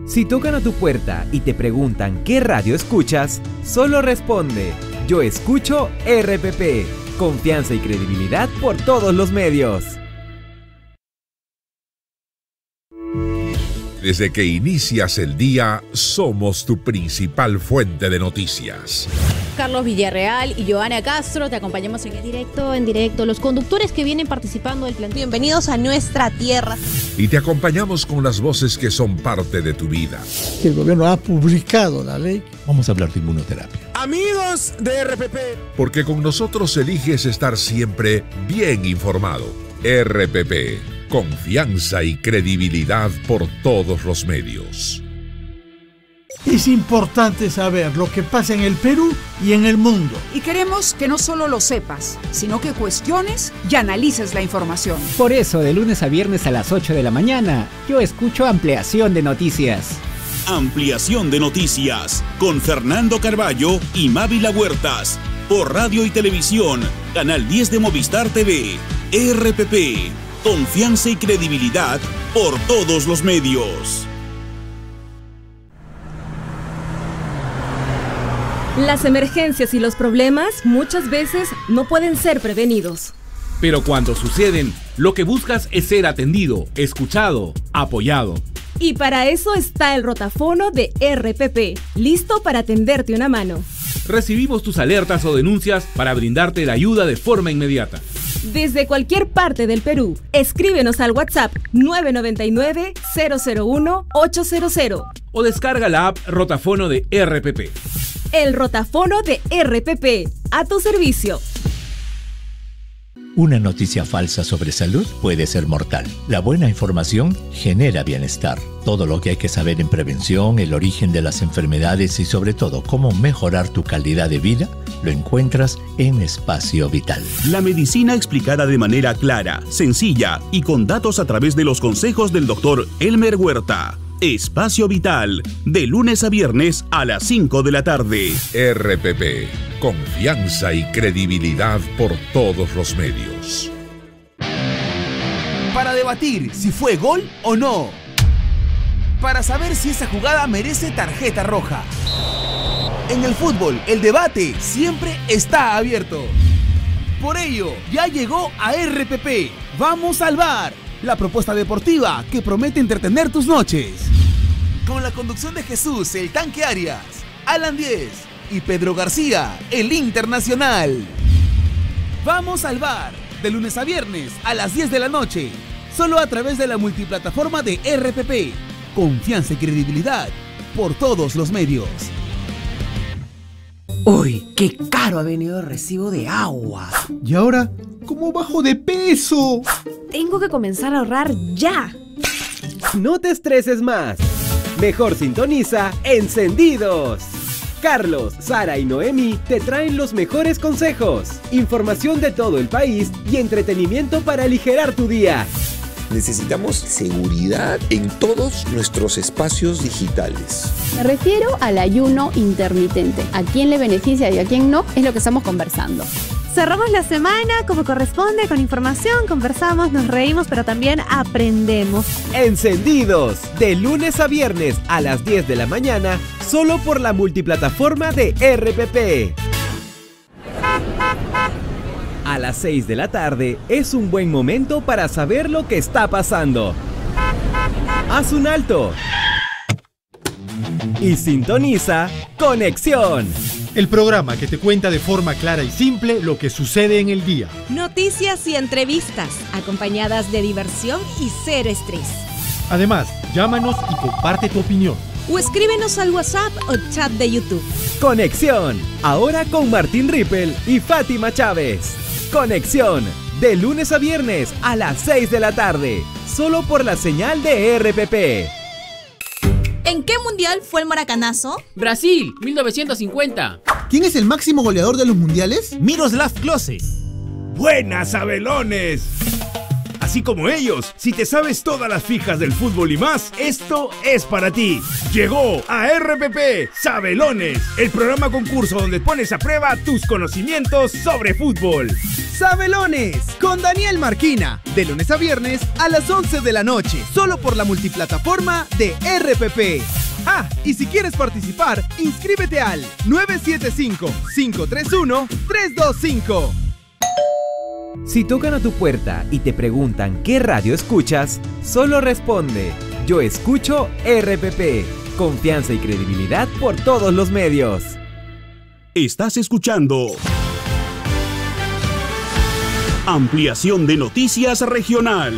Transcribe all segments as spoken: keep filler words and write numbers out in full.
Si tocan a tu puerta y te preguntan qué radio escuchas, solo responde: yo escucho R P P. Confianza y credibilidad por todos los medios. Desde que inicias el día, somos tu principal fuente de noticias. Carlos Villarreal y Joana Castro te acompañamos en el directo, en directo. Los conductores que vienen participando del plan. Bienvenidos a nuestra tierra. Y te acompañamos con las voces que son parte de tu vida. El gobierno ha publicado la ley. Vamos a hablar de inmunoterapia. Amigos de R P P. Porque con nosotros eliges estar siempre bien informado. R P P. Confianza y credibilidad por todos los medios. Es importante saber lo que pasa en el Perú y en el mundo. Y queremos que no solo lo sepas, sino que cuestiones y analices la información. Por eso, de lunes a viernes a las ocho de la mañana, yo escucho Ampliación de Noticias. Ampliación de Noticias, con Fernando Carballo y Mávila Huertas, por radio y televisión, Canal diez de Movistar T V, R P P, confianza y credibilidad por todos los medios. Las emergencias y los problemas muchas veces no pueden ser prevenidos. Pero cuando suceden, lo que buscas es ser atendido, escuchado, apoyado. Y para eso está el rotafono de R P P, listo para tenderte una mano. Recibimos tus alertas o denuncias para brindarte la ayuda de forma inmediata. Desde cualquier parte del Perú, escríbenos al WhatsApp nueve nueve nueve, cero cero uno, ocho cero cero. O descarga la app Rotafono de R P P. El rotafono de R P P, a tu servicio. Una noticia falsa sobre salud puede ser mortal. La buena información genera bienestar. Todo lo que hay que saber en prevención, el origen de las enfermedades y sobre todo cómo mejorar tu calidad de vida, lo encuentras en Espacio Vital. La medicina explicada de manera clara, sencilla y con datos a través de los consejos del doctor Elmer Huerta. Espacio Vital, de lunes a viernes a las cinco de la tarde. R P P, confianza y credibilidad por todos los medios. Para debatir si fue gol o no. Para saber si esa jugada merece tarjeta roja. En el fútbol, el debate siempre está abierto. Por ello, ya llegó a R P P. ¡Vamos al bar! La propuesta deportiva que promete entretener tus noches. Con la conducción de Jesús, el Tanque Arias, Alan Diez y Pedro García, el Internacional. Vamos al bar, de lunes a viernes a las diez de la noche, solo a través de la multiplataforma de R P P. Confianza y credibilidad por todos los medios. Uy, qué caro ha venido el recibo de agua. ¿Y ahora cómo bajo de peso? Tengo que comenzar a ahorrar ya. No te estreses más. Mejor sintoniza Encendidos. Carlos, Sara y Noemi te traen los mejores consejos, información de todo el país y entretenimiento para aligerar tu día. Necesitamos seguridad en todos nuestros espacios digitales. Me refiero al ayuno intermitente. ¿A quién le beneficia y a quién no? Es lo que estamos conversando. Cerramos la semana como corresponde, con información, conversamos, nos reímos, pero también aprendemos. Encendidos, de lunes a viernes a las diez de la mañana, solo por la multiplataforma de R P P. A las seis de la tarde es un buen momento para saber lo que está pasando. Haz un alto y sintoniza Conexión, el programa que te cuenta de forma clara y simple lo que sucede en el día. Noticias y entrevistas, acompañadas de diversión y cero estrés. Además, llámanos y comparte tu opinión. O escríbenos al WhatsApp o chat de YouTube. Conexión, ahora con Martín Rippel y Fátima Chávez. Conexión, de lunes a viernes a las seis de la tarde, solo por la señal de R P P. ¿En qué mundial fue el maracanazo? Brasil, mil novecientos cincuenta. ¿Quién es el máximo goleador de los mundiales? Miroslav Klose. ¡Buenas, Sabelones! Así como ellos, si te sabes todas las fijas del fútbol y más, esto es para ti. Llegó a R P P Sabelones, el programa concurso donde pones a prueba tus conocimientos sobre fútbol. Sabelones, con Daniel Marquina, de lunes a viernes a las once de la noche, solo por la multiplataforma de R P P. Ah, y si quieres participar, inscríbete al nueve siete cinco, cinco tres uno, tres dos cinco. Si tocan a tu puerta y te preguntan qué radio escuchas, solo responde: yo escucho R P P. Confianza y credibilidad por todos los medios. Estás escuchando Ampliación de Noticias Regional.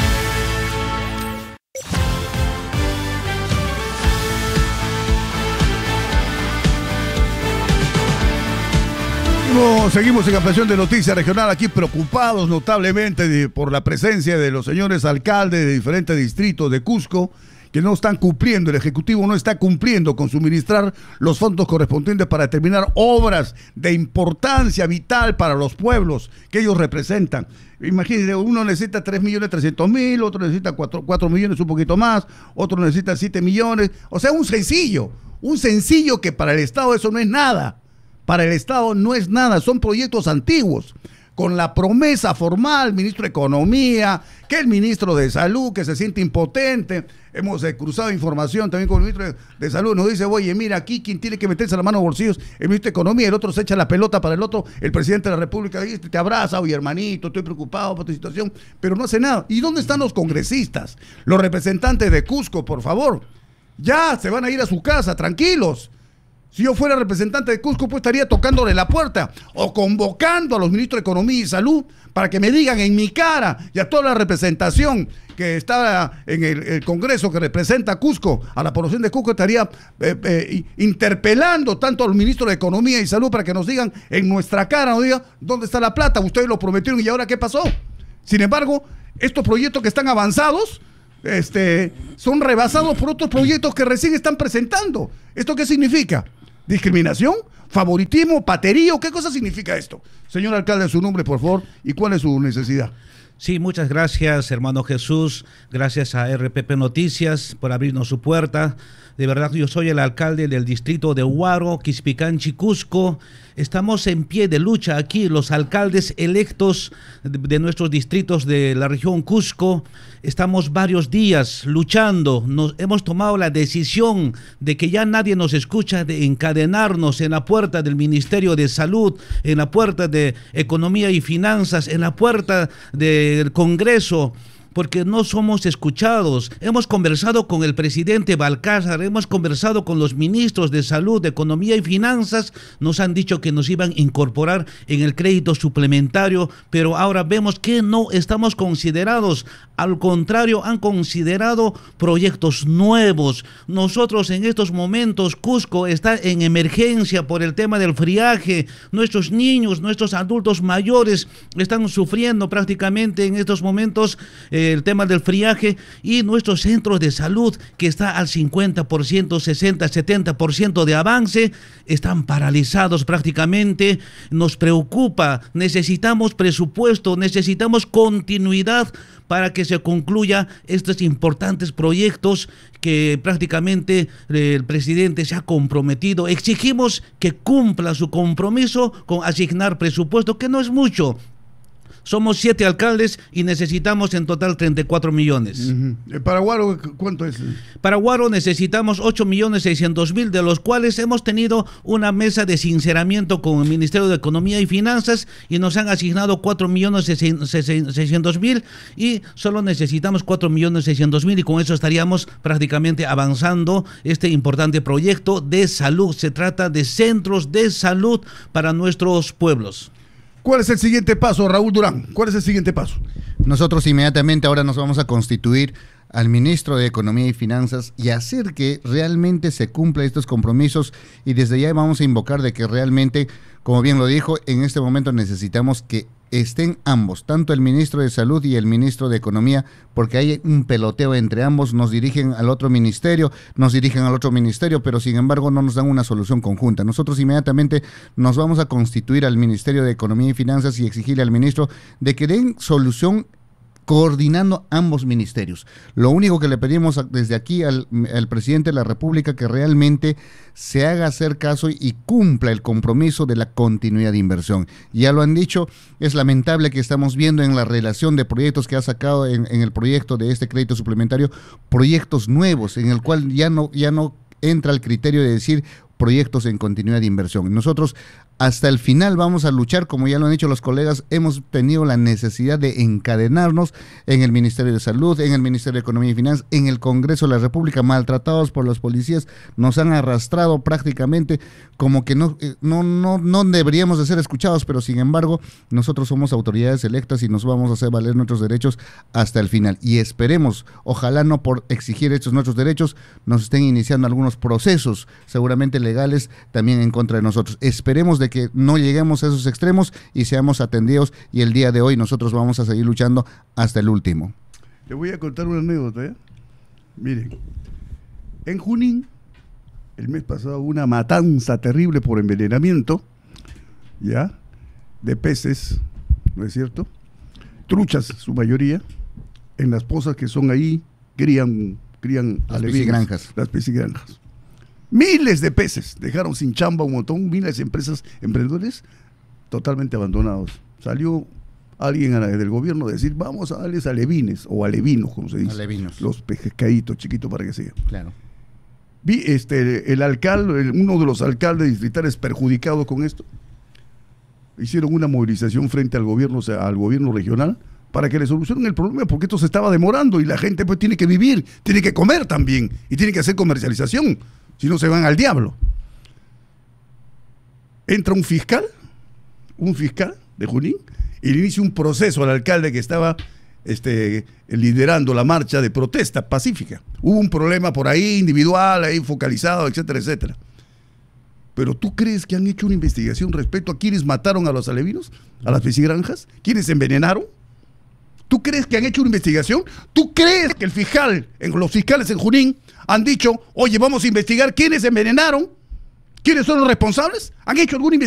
No, seguimos en Ampliación de Noticias Regional, aquí preocupados notablemente de, por la presencia de los señores alcaldes de diferentes distritos de Cusco, que no están cumpliendo, el Ejecutivo no está cumpliendo con suministrar los fondos correspondientes para terminar obras de importancia vital para los pueblos que ellos representan. Imagínense, uno necesita tres millones trescientos mil, otro necesita cuatro millones, un poquito más, otro necesita siete millones, o sea, un sencillo, un sencillo que para el Estado eso no es nada. Para el Estado no es nada, son proyectos antiguos, con la promesa formal, ministro de Economía, que el ministro de Salud, que se siente impotente. Hemos eh, cruzado información también con el ministro de, de Salud, nos dice, oye, mira, aquí quien tiene que meterse la mano en los bolsillos, el ministro de Economía, el otro se echa la pelota para el otro, el presidente de la República dice, te abraza, oye, hermanito, estoy preocupado por tu situación, pero no hace nada. ¿Y dónde están los congresistas? Los representantes de Cusco, por favor, ya se van a ir a su casa, tranquilos. Si yo fuera representante de Cusco, pues estaría tocándole la puerta o convocando a los ministros de Economía y Salud para que me digan en mi cara y a toda la representación que está en el, el Congreso que representa a Cusco, a la población de Cusco, estaría eh, eh, interpelando tanto a los ministros de Economía y Salud para que nos digan en nuestra cara, nos digan dónde está la plata, ustedes lo prometieron y ahora qué pasó. Sin embargo, estos proyectos que están avanzados este, son rebasados por otros proyectos que recién están presentando. ¿Esto qué significa? ¿Discriminación? ¿Favoritismo? ¿Paterío? ¿Qué cosa significa esto? Señor alcalde, su nombre, por favor, y cuál es su necesidad. Sí, muchas gracias, hermano Jesús. Gracias a R P P Noticias por abrirnos su puerta. De verdad, yo soy el alcalde del distrito de Huaro, Quispicanchi, Cusco. Estamos en pie de lucha aquí, los alcaldes electos de, de nuestros distritos de la región Cusco. Estamos varios días luchando. Nos hemos tomado la decisión de que ya nadie nos escucha, de encadenarnos en la puerta del Ministerio de Salud, en la puerta de Economía y Finanzas, en la puerta del Congreso, porque no somos escuchados. Hemos conversado con el presidente Balcázar, hemos conversado con los ministros de Salud, de Economía y Finanzas, nos han dicho que nos iban a incorporar en el crédito suplementario, pero ahora vemos que no estamos considerados. Al contrario, han considerado proyectos nuevos. Nosotros en estos momentos, Cusco está en emergencia por el tema del friaje. Nuestros niños, nuestros adultos mayores están sufriendo prácticamente en estos momentos eh, el tema del friaje, y nuestros centros de salud, que está al cincuenta por ciento, sesenta, setenta por ciento de avance, están paralizados prácticamente. Nos preocupa, necesitamos presupuesto, necesitamos continuidad para que se concluya estos importantes proyectos que prácticamente el presidente se ha comprometido. Exigimos que cumpla su compromiso con asignar presupuesto, que no es mucho. Somos siete alcaldes y necesitamos en total treinta y cuatro millones. Uh-huh. ¿Para Huaro cuánto es? Para Huaro necesitamos ocho millones seiscientos mil, de los cuales hemos tenido una mesa de sinceramiento con el Ministerio de Economía y Finanzas y nos han asignado cuatro millones seiscientos mil y solo necesitamos cuatro millones seiscientos mil, y con eso estaríamos prácticamente avanzando este importante proyecto de salud. Se trata de centros de salud para nuestros pueblos. ¿Cuál es el siguiente paso, Raúl Durán? ¿Cuál es el siguiente paso? Nosotros inmediatamente ahora nos vamos a constituir al ministro de Economía y Finanzas y hacer que realmente se cumplan estos compromisos, y desde ya vamos a invocar de que realmente, como bien lo dijo, en este momento necesitamos que estén ambos, tanto el ministro de Salud y el ministro de Economía, porque hay un peloteo entre ambos, nos dirigen al otro ministerio, nos dirigen al otro ministerio, pero sin embargo no nos dan una solución conjunta. Nosotros inmediatamente nos vamos a constituir al Ministerio de Economía y Finanzas y exigirle al ministro de que den solución coordinando ambos ministerios. Lo único que le pedimos desde aquí al, al presidente de la República, que realmente se haga hacer caso y cumpla el compromiso de la continuidad de inversión. Ya lo han dicho, es lamentable que estamos viendo en la relación de proyectos que ha sacado en, en el proyecto de este crédito suplementario, proyectos nuevos en el cual ya no, ya no entra el criterio de decir proyectos en continuidad de inversión. Nosotros hasta el final vamos a luchar, como ya lo han dicho los colegas, hemos tenido la necesidad de encadenarnos en el Ministerio de Salud, en el Ministerio de Economía y Finanzas, en el Congreso de la República, maltratados por los policías, nos han arrastrado prácticamente como que no, no, no, no deberíamos de ser escuchados, pero sin embargo nosotros somos autoridades electas y nos vamos a hacer valer nuestros derechos hasta el final. Y esperemos, ojalá no por exigir estos nuestros derechos, nos estén iniciando algunos procesos, seguramente legales, también en contra de nosotros. Esperemos de que no lleguemos a esos extremos y seamos atendidos, y el día de hoy nosotros vamos a seguir luchando hasta el último. Le voy a contar una anécdota, ¿eh? Miren, en Junín, el mes pasado, una matanza terrible por envenenamiento, ¿ya? De peces, ¿no es cierto? Truchas, su mayoría, en las pozas que son ahí, crían, crían las alevines, piscigranjas. Las piscigranjas. Miles de peces, dejaron sin chamba un montón, miles de empresas, emprendedores totalmente abandonados. Salió alguien del gobierno a decir, vamos a darles alevines, o alevinos, como se dice. Alevinos. Los pescaditos chiquitos para que sigan. Claro. Vi este, el alcalde, el, uno de los alcaldes distritales perjudicados con esto, hicieron una movilización frente al gobierno, o sea, al gobierno regional, para que le solucionen el problema, porque esto se estaba demorando y la gente pues tiene que vivir, tiene que comer también, y tiene que hacer comercialización. Si no, se van al diablo. Entra un fiscal, un fiscal de Junín, y le inicia un proceso al alcalde que estaba este, liderando la marcha de protesta pacífica. Hubo un problema por ahí, individual, ahí focalizado, etcétera, etcétera. Pero ¿tú crees que han hecho una investigación respecto a quiénes mataron a los alevinos, a las piscigranjas? ¿Quiénes envenenaron? ¿Tú crees que han hecho una investigación? ¿Tú crees que el fiscal, en, los fiscales en Junín han dicho, oye, vamos a investigar quiénes envenenaron? ¿Quiénes son los responsables? ¿Han hecho alguna investigación?